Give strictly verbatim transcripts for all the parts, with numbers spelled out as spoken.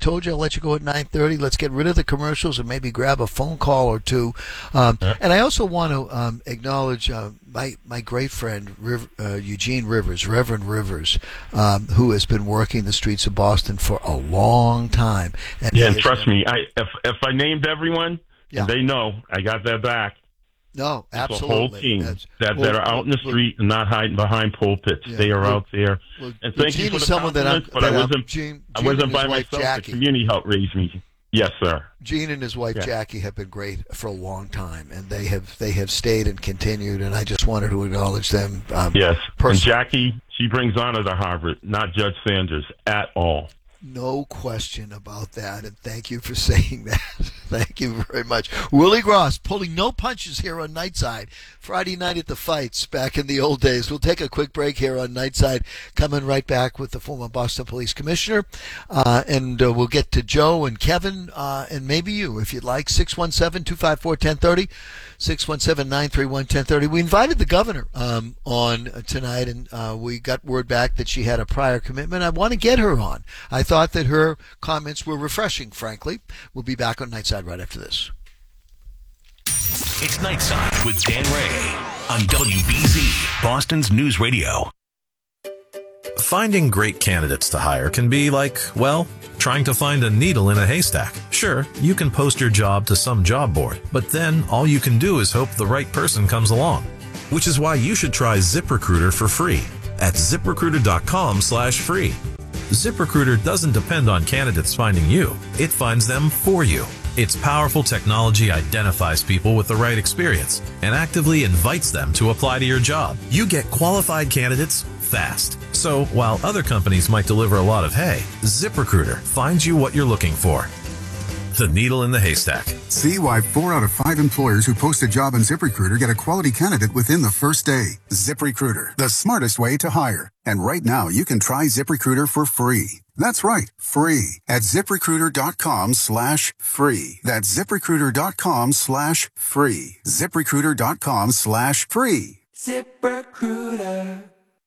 told you I'll let you go at nine thirty. Let's get rid of the commercials and maybe grab a phone call or two. Um, yeah. And I also want to um, acknowledge uh, my my great friend Riv, uh, Eugene Rivers, Reverend Rivers, um, who has been working the streets of Boston for a long time. And yeah, and trust me, I if if I named everyone, yeah. and they know I got their back. No, absolutely. The whole team That's, that, well, that are out in the well, street and not hiding behind pulpits. Yeah, they are well, out there. Well, and thank Gene you for the someone that I'm, but that I wasn't, Gene, I Gene wasn't by wife, myself. Jackie. The community helped raise me. Yes, sir. Gene and his wife yeah. Jackie have been great for a long time, and they have they have stayed and continued. And I just wanted to acknowledge them. Um, yes, personally. And Jackie, she brings honor to Harvard, not Judge Sanders at all. No question about that, and thank you for saying that. Thank you very much. Willie Gross pulling no punches here on Nightside. Friday night at the fights back in the old days. We'll take a quick break here on Nightside, coming right back with the former Boston Police Commissioner, uh, and uh, we'll get to Joe and Kevin uh, and maybe you, if you'd like. six one seven, two five four, one zero three zero, six one seven, nine three one, one zero three zero. We invited the governor um, on tonight, and uh, we got word back that she had a prior commitment. I want to get her on. I thought that her comments were refreshing, frankly. We'll be back on Nightside right after this. It's Nightside with Dan Ray on W B Z, Boston's News Radio. Finding great candidates to hire can be like, well, trying to find a needle in a haystack. Sure, you can post your job to some job board, but then all you can do is hope the right person comes along. Which is why you should try ZipRecruiter for free at ZipRecruiter.com slash free. ZipRecruiter doesn't depend on candidates finding you. It finds them for you. Its powerful technology identifies people with the right experience and actively invites them to apply to your job. You get qualified candidates fast. So while other companies might deliver a lot of hay, ZipRecruiter finds you what you're looking for. The needle in the haystack. See why four out of five employers who post a job on ZipRecruiter get a quality candidate within the first day. ZipRecruiter, the smartest way to hire. And right now, you can try ZipRecruiter for free. That's right, free at ZipRecruiter.com slash free. That's ZipRecruiter.com slash free. ZipRecruiter.com slash free. ZipRecruiter.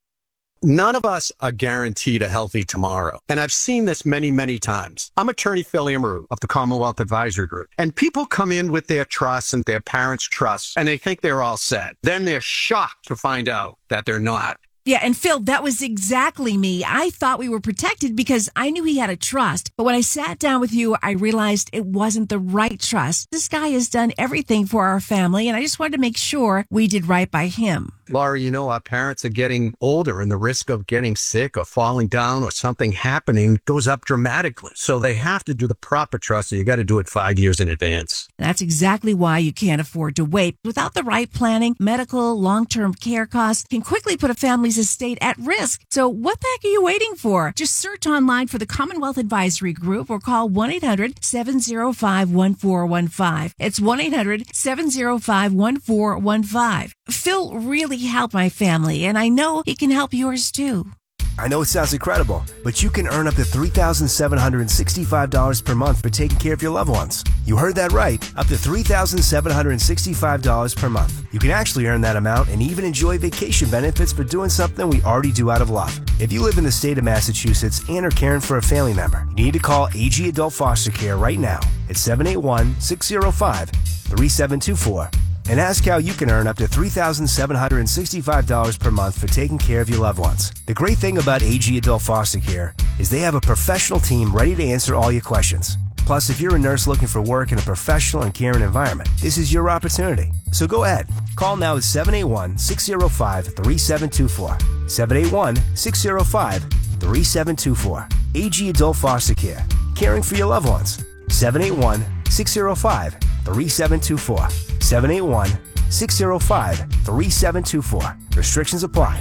None of us are guaranteed a healthy tomorrow. And I've seen this many, many times. I'm attorney Phil Amaru of the Commonwealth Advisory Group. And people come in with their trust and their parents' trust, and they think they're all set. Then they're shocked to find out that they're not. Yeah, and Phil, that was exactly me. I thought we were protected because I knew he had a trust. But when I sat down with you, I realized it wasn't the right trust. This guy has done everything for our family, and I just wanted to make sure we did right by him. Laura, you know, our parents are getting older, and the risk of getting sick or falling down or something happening goes up dramatically. So they have to do the proper trust, and you got to do it five years in advance. That's exactly why you can't afford to wait. Without the right planning, medical, long-term care costs can quickly put a family's estate at risk. So what the heck are you waiting for? Just search online for the Commonwealth Advisory Group or call one eight hundred, seven oh five, one four one five. It's one eight hundred, seven oh five, one four one five. Phil really helped my family, and I know he can help yours too. I know it sounds incredible, but you can earn up to three thousand seven hundred sixty-five dollars per month for taking care of your loved ones. You heard that right, up to three thousand seven hundred sixty-five dollars per month. You can actually earn that amount and even enjoy vacation benefits for doing something we already do out of love. If you live in the state of Massachusetts and are caring for a family member, you need to call A G Adult Foster Care right now at seven eight one, six oh five, three seven two four. And ask how you can earn up to three thousand seven hundred sixty-five dollars per month for taking care of your loved ones. The great thing about A G Adult Foster Care is they have a professional team ready to answer all your questions. Plus, if you're a nurse looking for work in a professional and caring environment, this is your opportunity. So go ahead. Call now at seven eight one, six oh five, three seven two four. seven eight one, six oh five, three seven two four. A G Adult Foster Care. Caring for your loved ones. seven eight one, six oh five, three seven two four. seven eight one, six oh five, three seven two four. Restrictions apply.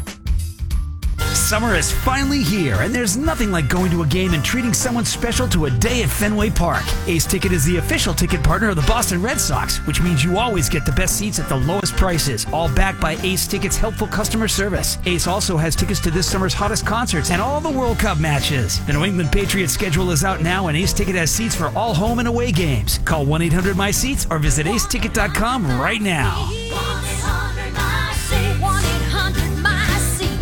Summer is finally here, and there's nothing like going to a game and treating someone special to a day at Fenway Park. Ace Ticket is the official ticket partner of the Boston Red Sox, which means you always get the best seats at the lowest prices, all backed by Ace Ticket's helpful customer service. Ace also has tickets to this summer's hottest concerts and all the World Cup matches. The New England Patriots schedule is out now, and Ace Ticket has seats for all home and away games. Call one eight hundred my seats or visit ace ticket dot com right now.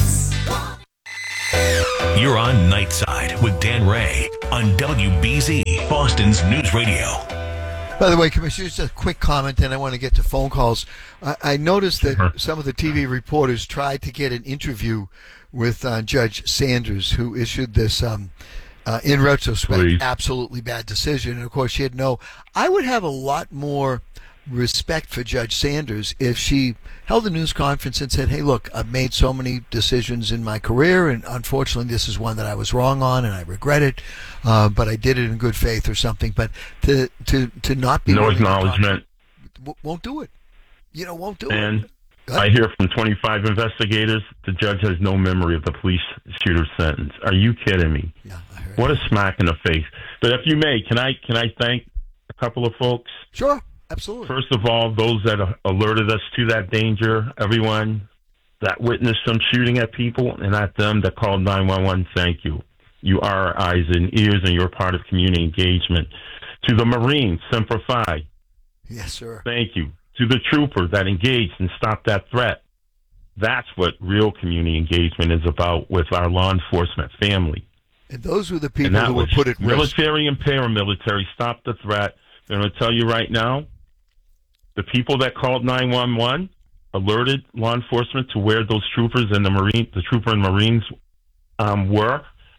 You're on Nightside with Dan Ray on W B Z. Boston's News Radio. By the way, Commissioner, just a quick comment, and I want to get to phone calls. I, I noticed that Sure. some of the T V reporters tried to get an interview with uh, Judge Sanders, who issued this, um, uh, in retrospect, Please. absolutely bad decision. And, of course, she had no... I would have a lot more respect for Judge Sanders if she held a news conference and said, hey, look, I've made so many decisions in my career, and unfortunately this is one that I was wrong on and I regret it, uh, but I did it in good faith or something. But to to, to not be... No willing to talk- acknowledgement. w- won't do it. You know, won't do And it. Go I ahead. hear from twenty-five investigators, the judge has no memory of the police shooter's sentence. Are you kidding me? Yeah, I heard What it. a smack in the face. But if you may, can I can I thank a couple of folks? Sure, absolutely. First of all, those that alerted us to that danger, everyone that witnessed them shooting at people, and not them that called nine one one, thank you. You are our eyes and ears, and you're part of community engagement. To the Marines, Semper Fi, Yes, sir. thank you. To the trooper that engaged and stopped that threat. That's what real community engagement is about with our law enforcement family. And those were the And people that who were was put at risk. military and paramilitary. Stop the threat. I'm going to tell you right now, the people that called nine one one alerted law enforcement to where those troopers and the Marine, the trooper and Marines um, were,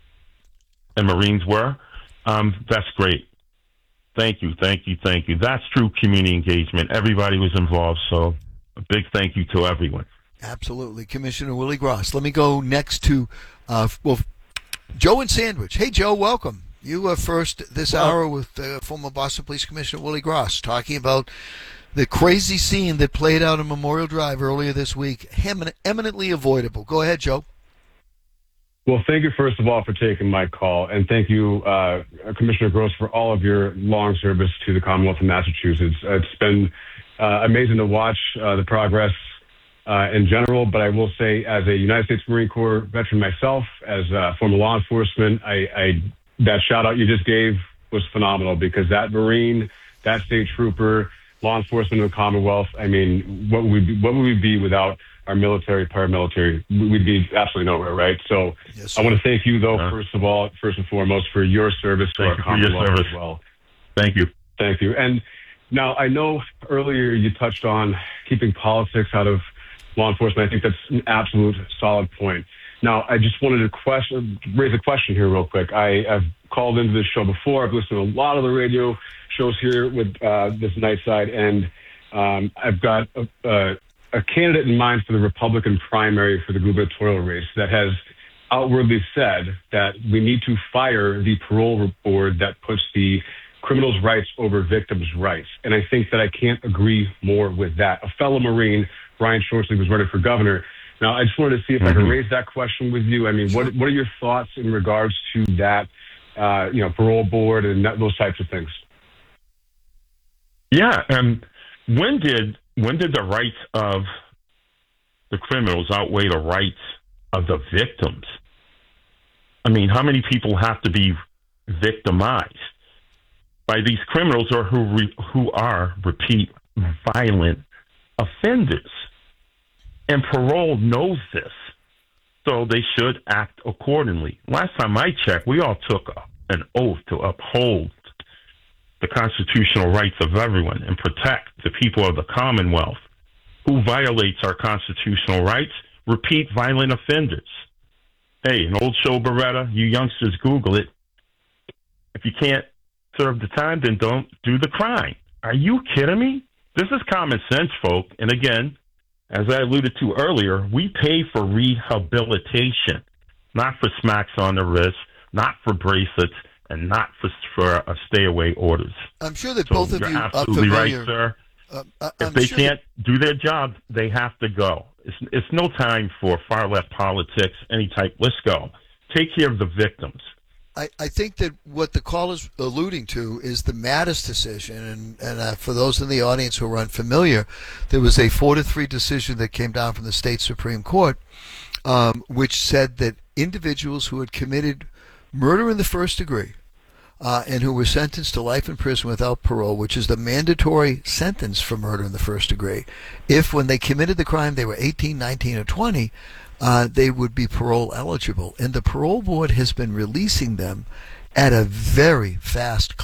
and Marines were. Um, that's great. Thank you, thank you, thank you. That's true community engagement. Everybody was involved, so a big thank you to everyone. Absolutely. Commissioner Willie Gross. Let me go next to, uh, well, Joe in Sandwich. Hey, Joe, welcome. You were first this Well, hour with uh, former Boston Police Commissioner Willie Gross talking about the crazy scene that played out on Memorial Drive earlier this week. Emin- eminently avoidable. Go ahead, Joe. Well, thank you, first of all, for taking my call. And thank you, uh, Commissioner Gross, for all of your long service to the Commonwealth of Massachusetts. It's been uh, amazing to watch uh, the progress uh, in general. But I will say, as a United States Marine Corps veteran myself, as uh, former law enforcement, I, I that shout out you just gave was phenomenal, because that Marine, that state trooper, law enforcement of the Commonwealth, I mean, what would we be, what would we be without our military, paramilitary? We'd be absolutely nowhere, right? So Yes, I want sir. to thank you, though, Uh, first of all, first and foremost, for your service to Thank our you for your Commonwealth service. as well. Thank you. Thank you. And now I know earlier you touched on keeping politics out of law enforcement. I think that's an absolute solid point. Now, I just wanted to question, raise a question here real quick. I, I've called into this show before. I've listened to a lot of the radio shows here with uh, this Nightside, and um, I've got a, a, a candidate in mind for the Republican primary for the gubernatorial race that has outwardly said that we need to fire the parole board that puts the criminals' rights over victims' rights. And I think that I can't agree more with that. A fellow Marine, Brian Shortley, was running for governor. Now, I just wanted to see if mm-hmm. I could raise that question with you. I mean, what what are your thoughts in regards to that, uh, you know, parole board and that, those types of things? Yeah. Um, when did when did the rights of the criminals outweigh the rights of the victims? I mean, how many people have to be victimized by these criminals, or who re, who are repeat violent offenders? And parole knows this, so they should act accordingly. Last time I checked, we all took an oath to uphold the constitutional rights of everyone and protect the people of the Commonwealth. Who violates our constitutional rights? Repeat violent offenders. Hey, an old show, Beretta, you youngsters Google it. If you can't serve the time, then don't do the crime. Are you kidding me? This is common sense, folk. And again, as I alluded to earlier, we pay for rehabilitation, not for smacks on the wrist, not for bracelets, and not for, for uh, stay-away orders. I'm sure that So both of you're you are absolutely familiar. right, sir. Uh, uh, If I'm they sure can't do their job, they have to go. It's, it's no time for far-left politics, any type. Let's go. Take care of the victims. I, I think that what the call is alluding to is the Mattis decision, and, and uh, for those in the audience who are unfamiliar, there was a four to three decision that came down from the state Supreme Court, um, which said that individuals who had committed murder in the first degree uh, and who were sentenced to life in prison without parole, which is the mandatory sentence for murder in the first degree, if when they committed the crime they were eighteen, nineteen, or twenty, Uh, they would be parole eligible. And the parole board has been releasing them at a very fast